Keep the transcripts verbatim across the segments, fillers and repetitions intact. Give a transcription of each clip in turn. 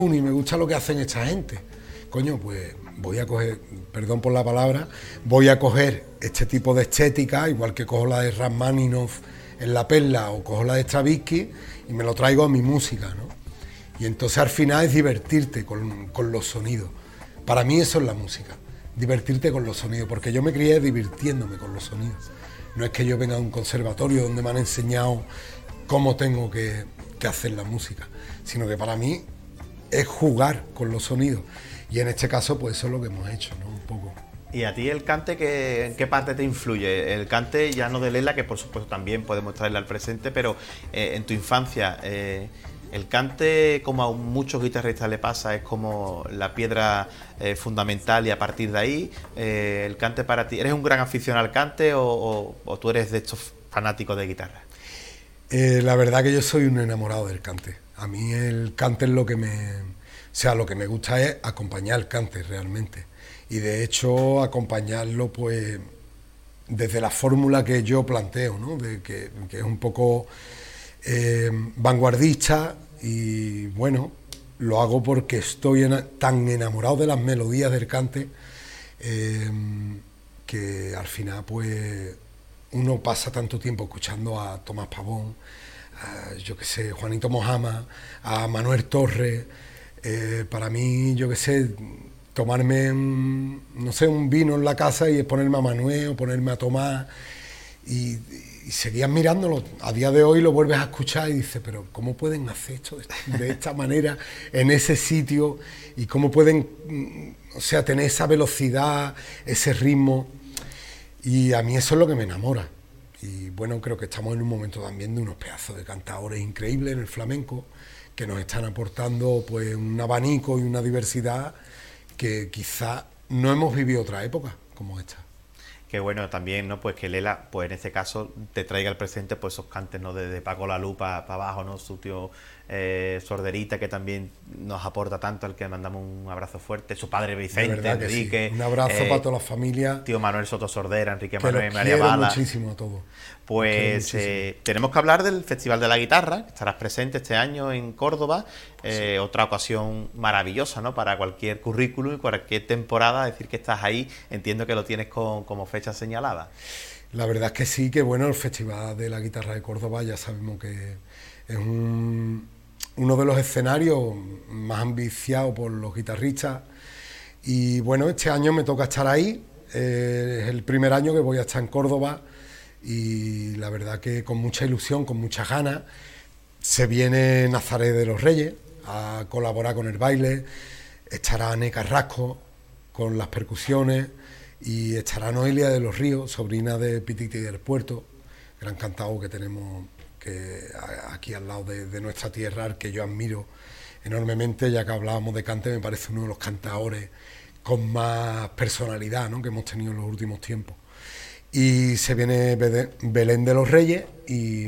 y me gusta lo que hacen esta gente. Coño, pues voy a coger, perdón por la palabra, voy a coger este tipo de estética, igual que cojo la de Rachmaninoff en La Perla o cojo la de Stravinsky y me lo traigo a mi música, ¿no? Y entonces al final es divertirte con, con los sonidos. Para mí eso es la música, divertirte con los sonidos, porque yo me crié divirtiéndome con los sonidos. No es que yo venga a un conservatorio donde me han enseñado cómo tengo que, que hacer la música, sino que para mí es jugar con los sonidos. Y en este caso, pues eso es lo que hemos hecho, ¿no? Un poco. ¿Y a ti el cante qué, en qué parte te influye? El cante ya no de Lela, que por supuesto también podemos traerle al presente, pero eh, en tu infancia, eh, el cante, como a muchos guitarristas le pasa, es como la piedra eh, fundamental y a partir de ahí, eh, el cante para ti, ¿eres un gran aficionado al cante o, o, o tú eres de estos fanáticos de guitarra? Eh, la verdad que yo soy un enamorado del cante. A mí el cante es lo que me... O sea, lo que me gusta es acompañar el cante realmente. Y de hecho, acompañarlo pues desde la fórmula que yo planteo, ¿no? De que, que es un poco eh, vanguardista y bueno, lo hago porque estoy en, tan enamorado de las melodías del cante eh, que al final pues uno pasa tanto tiempo escuchando a Tomás Pavón, a, yo qué sé, Juanito Mojama, a Manuel Torres. Eh, para mí, yo qué sé, tomarme, un, no sé, un vino en la casa y ponerme a Manuel o ponerme a Tomás y, y seguías mirándolo. A día de hoy lo vuelves a escuchar y dices, pero ¿cómo pueden hacer esto de esta manera en ese sitio? Y cómo pueden, o sea, tener esa velocidad, ese ritmo. Y a mí eso es lo que me enamora. Y bueno, creo que estamos en un momento también de unos pedazos de cantadores increíbles en el flamenco, que nos están aportando pues un abanico y una diversidad que quizá no hemos vivido otra época como esta. Qué bueno también, ¿no? Pues que Lela, pues en este caso, te traiga al presente pues esos cantes, ¿no? De, de Paco Lalú para pa abajo, ¿no? Su tío eh, Sorderita, que también nos aporta tanto, al que mandamos un abrazo fuerte. Su padre Vicente, Enrique. Sí. Un abrazo eh, para toda la familia. Tío Manuel Soto Sordera, Enrique que Manuel, María María Bala. muchísimo a todos. Pues eh, tenemos que hablar del Festival de la Guitarra, que estarás presente este año en Córdoba, eh, sí. Otra ocasión maravillosa, ¿no? Para cualquier currículum y cualquier temporada, decir que estás ahí, entiendo que lo tienes con, como fecha señalada. La verdad es que sí, que bueno, el Festival de la Guitarra de Córdoba ya sabemos que es un, uno de los escenarios más ambiciados por los guitarristas y bueno, este año me toca estar ahí, eh, es el primer año que voy a estar en Córdoba. Y la verdad que con mucha ilusión, con muchas ganas, se viene Nazaret de los Reyes a colaborar con el baile, estará Ane Carrasco con las percusiones y estará Noelia de los Ríos, sobrina de Pititi del Puerto, gran cantador que tenemos que aquí al lado de, de nuestra tierra, que yo admiro enormemente, ya que hablábamos de cante, me parece uno de los cantadores con más personalidad, ¿no? Que hemos tenido en los últimos tiempos. Y se viene Belén de los Reyes y,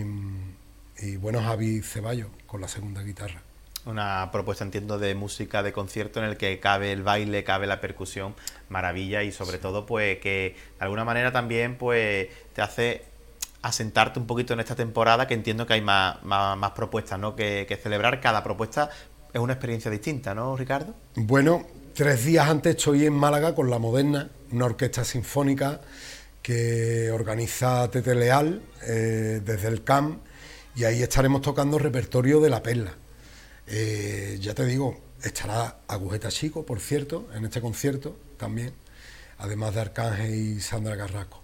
y bueno, Javi Ceballos con la segunda guitarra. Una propuesta, entiendo, de música de concierto en el que cabe el baile, cabe la percusión, maravilla, y sobre sí. todo pues que de alguna manera también pues te hace asentarte un poquito en esta temporada, que entiendo que hay más, más, más propuestas, ¿no? que, que celebrar. Cada propuesta es una experiencia distinta, ¿no, Ricardo? Bueno, tres días antes estoy en Málaga con La Moderna, una orquesta sinfónica que organiza Tete Leal eh, desde el C A M, y ahí estaremos tocando repertorio de La Perla. Eh, ya te digo, estará Agujeta Chico, por cierto, en este concierto también, además de Arcángel y Sandra Carrasco.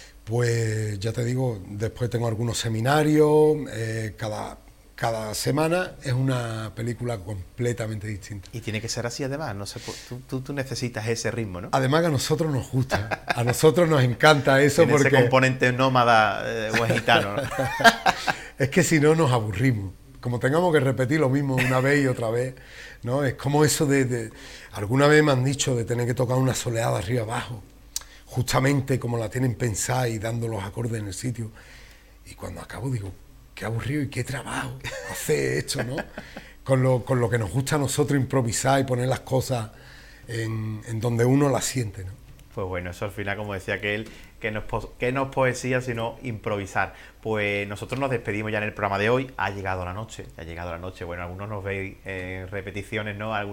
Pues ya te digo, después tengo algunos seminarios, eh, cada... Cada semana es una película completamente distinta. Y tiene que ser así además, no sé, tú, tú, tú necesitas ese ritmo, ¿no? Además que a nosotros nos gusta, a nosotros nos encanta eso. Tiene porque ese componente nómada eh, o gitano, ¿no? Es que si no nos aburrimos, como tengamos que repetir lo mismo una vez y otra vez, ¿no? Es como eso de, de... Alguna vez me han dicho de tener que tocar una soleada arriba abajo, justamente como la tienen pensada y dando los acordes en el sitio. Y cuando acabo digo, qué aburrido y qué trabajo hacer esto, ¿no? Con lo, con lo que nos gusta a nosotros improvisar y poner las cosas en, en donde uno las siente, ¿no? Pues bueno, eso al final, como decía aquel, que no es, po- que no es poesía, sino improvisar. Pues nosotros nos despedimos ya en el programa de hoy. Ha llegado la noche, ha llegado la noche. Bueno, algunos nos veis en repeticiones, ¿no? Algunos